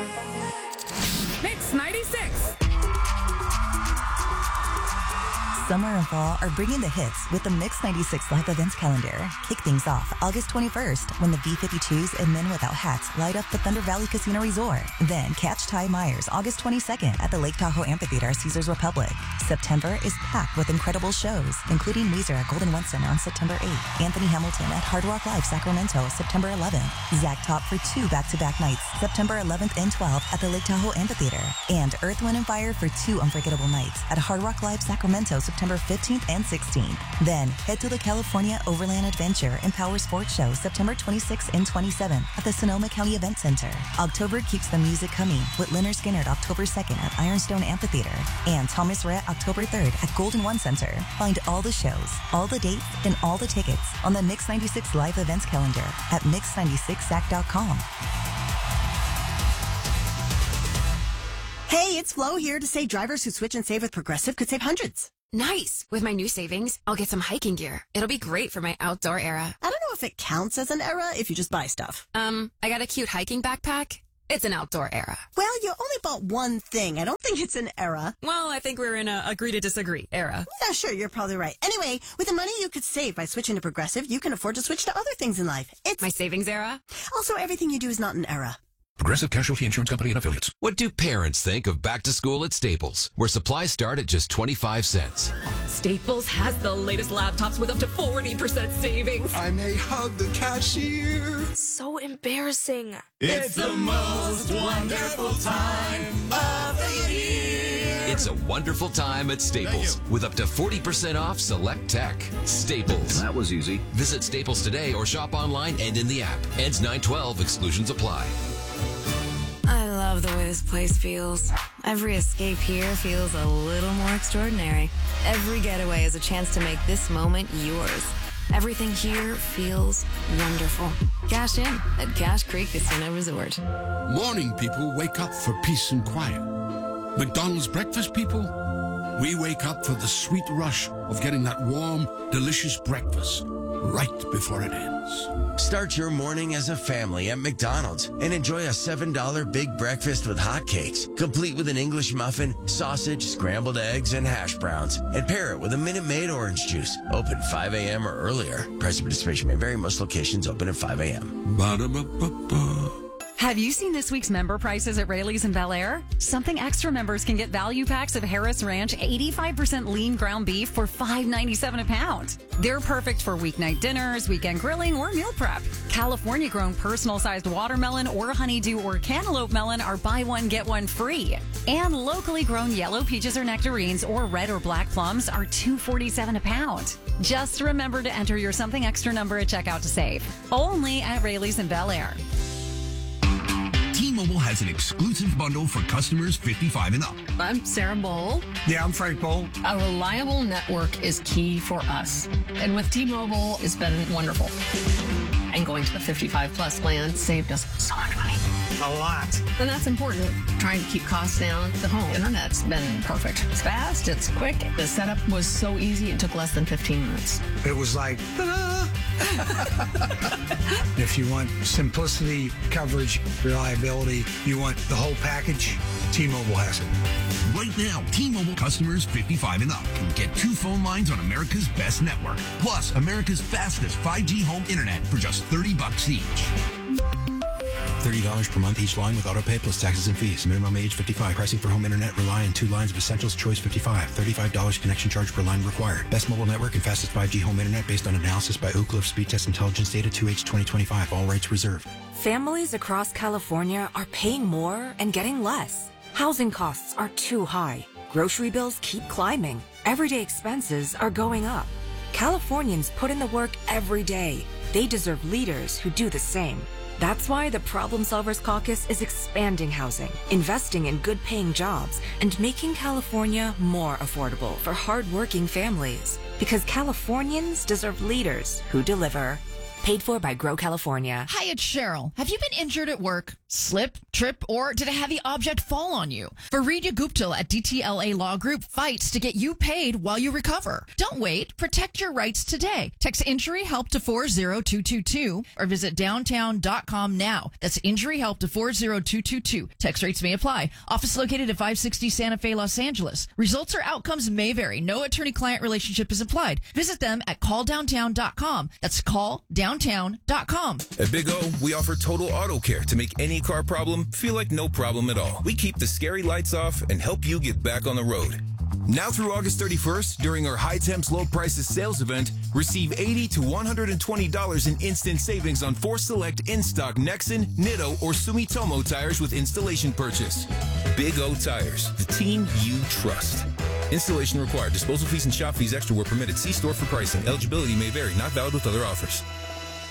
Mix 96. Summer and fall are bringing the hits with the Mix 96 live events calendar. Kick things off August 21st when the B-52s and Men Without Hats light up the Thunder Valley Casino Resort. Then catch Ty Myers August 22nd at the Lake Tahoe Amphitheater at Caesars Republic. September is packed with incredible shows, including Weezer at Golden One Center on September 8th, Anthony Hamilton at Hard Rock Live Sacramento September 11th, Zach Top for 2 back-to-back nights September 11th and 12th at the Lake Tahoe Amphitheater, and Earth, Wind & Fire for 2 unforgettable nights at Hard Rock Live Sacramento September 15th and 16th. Then head to the California Overland Adventure and Power Sports Show September 26th and 27th at the Sonoma County Event Center. October keeps the music coming with Leonard Skinner October 2nd at Ironstone Amphitheater and Thomas Rhett October 3rd at Golden One Center. Find all the shows, all the dates, and all the tickets on the Mix 96 live events calendar at mix96sac.com. Hey, it's Flo here to say drivers who switch and save with Progressive could save hundreds. Nice. With my new savings, I'll get some hiking gear. It'll be great for my outdoor era. I don't know if it counts as an era if you just buy stuff. I got a cute hiking backpack. It's an outdoor era. Well, you only bought one thing. I don't think it's an era. Well, I think we're in a agree to disagree era. Yeah, sure, you're probably right. Anyway, with the money you could save by switching to Progressive, you can afford to switch to other things in life. It's my savings era. Also, everything you do is not an era. Progressive Casualty Insurance Company and Affiliates. What do parents think of back to school at Staples, where supplies start at just 25 cents? Staples has the latest laptops with up to 40% savings. I may hug the cashier. So embarrassing. It's the most wonderful time of the year. It's a wonderful time at Staples with up to 40% off select tech. Staples. That was easy. Visit Staples today or shop online and in the app. Ends 9/12. Exclusions apply. I love the way this place feels. Every escape here feels a little more extraordinary. Every getaway is a chance to make this moment yours. Everything here feels wonderful. Cash in at Cache Creek Casino Resort. Morning people wake up for peace and quiet. McDonald's breakfast people, we wake up for the sweet rush of getting that warm, delicious breakfast right before it ends. Start your morning as a family at McDonald's and enjoy a $7 big breakfast with hotcakes, complete with an English muffin, sausage, scrambled eggs, and hash browns. And pair it with a Minute Maid orange juice. Open 5 a.m. or earlier. Price of participation may vary. Most locations open at 5 a.m. Ba-da-ba-ba-ba. Have you seen this week's member prices at Rayleigh's and Bel Air? Something Extra members can get value packs of Harris Ranch 85% lean ground beef for $5.97 a pound. They're perfect for weeknight dinners, weekend grilling, or meal prep. California-grown personal-sized watermelon or honeydew or cantaloupe melon are buy one, get one free. And locally grown yellow peaches or nectarines or red or black plums are $2.47 a pound. Just remember to enter your Something Extra number at checkout to save. Only at Rayleigh's and Bel Air. T-Mobile has an exclusive bundle for customers 55 and up. I'm Sarah Bowl. Yeah, I'm Frank Bowl. A reliable network is key for us. And with T-Mobile, it's been wonderful. And going to the 55 plus plan saved us so much money. A lot. And that's important. Trying to keep costs down. The home internet's been perfect. It's fast, it's quick. The setup was so easy, it took less than 15 minutes. It was like, ta-da! If you want simplicity, coverage, reliability, you want the whole package, T-Mobile has it. Right now, T-Mobile customers 55 and up can get 2 phone lines on America's best network, plus America's fastest 5G home internet for just $30 each. $30 per month each line with autopay plus taxes and fees. Minimum age 55. Pricing for home internet rely on 2 lines of Essentials Choice 55. $35 connection charge per line required. Best mobile network and fastest 5G home internet based on analysis by Oak Cliff Speed Test Intelligence Data 2H 2025. All rights reserved. Families across California are paying more and getting less. Housing costs are too high. Grocery bills keep climbing. Everyday expenses are going up. Californians put in the work every day. They deserve leaders who do the same. That's why the Problem Solvers Caucus is expanding housing, investing in good-paying jobs, and making California more affordable for hard-working families. Because Californians deserve leaders who deliver. Paid for by Grow California. Hi, it's Cheryl. Have you been injured at work? Slip, trip, or did a heavy object fall on you? Faridya Gupta at DTLA Law Group fights to get you paid while you recover. Don't wait. Protect your rights today. Text Injury Help to 40222 or visit downtown.com now. That's Injury Help to 40222. Text rates may apply. Office located at 560 Santa Fe, Los Angeles. Results or outcomes may vary. No attorney-client relationship is implied. Visit them at calldowntown.com. That's calldowntown.com. At Big O, we offer total auto care to make any car problem feel like no problem at all. We keep the scary lights off and help you get back on the road. Now through August 31st, during our High Temps Low Prices sales event, receive $80 to $120 in instant savings on 4 select in-stock Nexen, Nitto, or Sumitomo tires with installation purchase. Big O Tires, the team you trust. Installation required. Disposal fees and shop fees extra were permitted. See store for pricing. Eligibility may vary. Not valid with other offers.